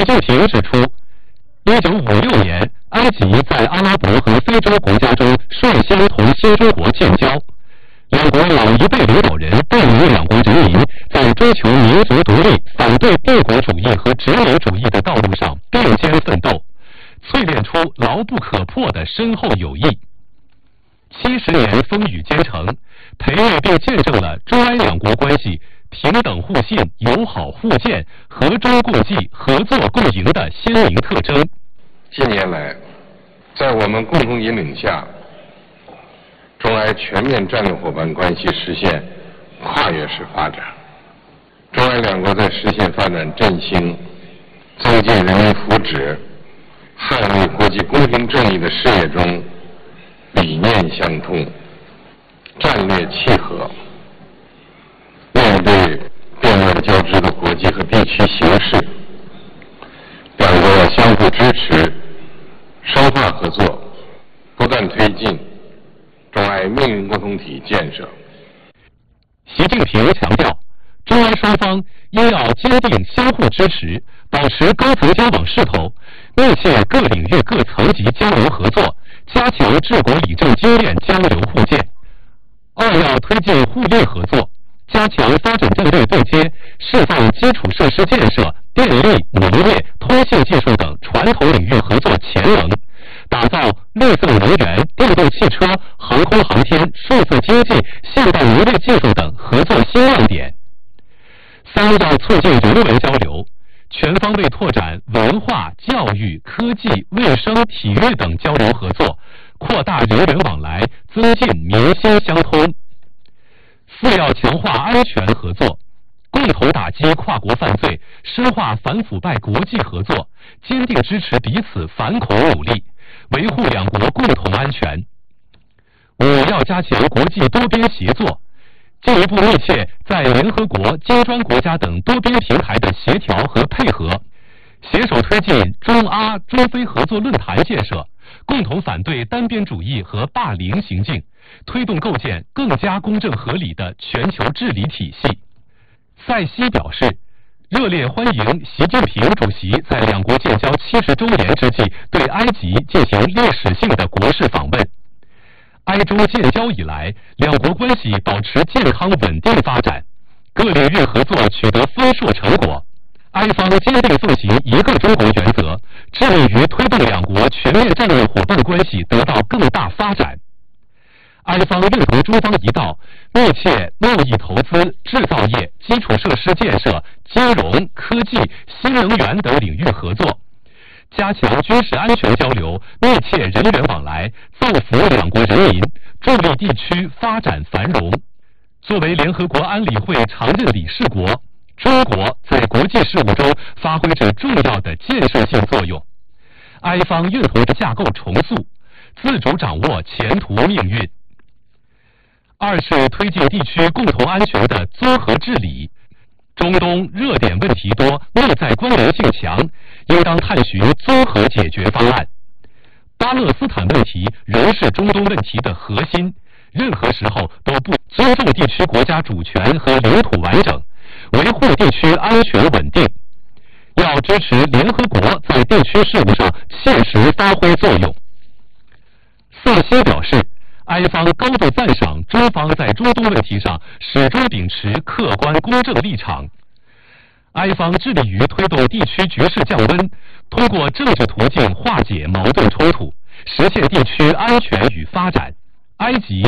近平指出，1956年，埃及在阿拉伯和非洲国家中率先同新中国建交，两国老一辈领导人带领两国人民在追求民族独立、反对帝国主义和殖民主义的道路上并肩奋斗，淬炼出牢不可破的深厚友谊。70年风雨兼程，培育并见证了中埃两国关系平等互信、友好互鉴、和衷共济、合作共赢的鲜明特征。 近年来，在我们共同引领下，中埃全面战略伙伴关系实现跨越式发展。中埃两国在实现发展振兴、增进人民福祉、捍卫国际公平正义的事业中，理念相通，战略契合。面对变乱交织的国际和地区形势，两国要相互支持，深化合作，不断推进中埃命运共同体建设。 习近平强调，中埃双方应要坚定相互支持，保持高层交往势头，密切各领域各层级交流合作，加强治国理政经验交流互鉴。二要推进互利合作，加强发展战略对接，释放基础设施建设、电力、农业、通信技术等传统领域合作潜能，打造绿色能源、电动汽车、航空航天、数字经济、现代农业技术等合作新亮点。三要促进人文交流，全方位拓展文化、教育、科技、卫生、体育等交流合作，扩大人员往来，增进民心相通。四要强化安全合作，共同打击跨国犯罪，深化反腐败国际合作，坚定支持彼此反恐努力，维护两国共同安全。五要加强国际多边协作，进一步密切在联合国、金砖国家等多边平台的协调和配合，携手推进中阿、中非合作论坛建设，共同反对单边主义和霸凌行径，推动构建更加公正合理的全球治理体系。塞西表示，热烈欢迎习近平主席在两国建交70周年之际对埃及进行历史性的国事访问。埃中建交以来，两国关系保持健康稳定发展，各领域合作取得丰硕成果。埃方坚定奉行一个中国原则，致力于推动两国全面战略伙伴关系得到更大发展。埃方认同中方一道，密切贸易投资、制造业、基础设施建设、金融、科技、新能源等领域合作，加强军事安全交流，密切人员往来，造福两国人民，助力地区发展繁荣。作为联合国安理会常任理事国，中国在国际事务中发挥着重要的建设性作用。埃方认同架构重塑，自主掌握前途命运。二是推进地区共同安全的综合治理。中东热点问题多，内在关联性强，应当探寻综合解决方案。巴勒斯坦问题仍是中东问题的核心，任何时候都不尊重地区国家主权和领土完整，维护地区安全稳定。要支持联合国在地区事务上切实发挥作用。萨西表示，埃方高度赞赏中方在中东问题上始终秉持客观公正立场。埃方致力于推动地区局势降温，通过政治途径化解矛盾冲突，实现地区安全与发展。埃及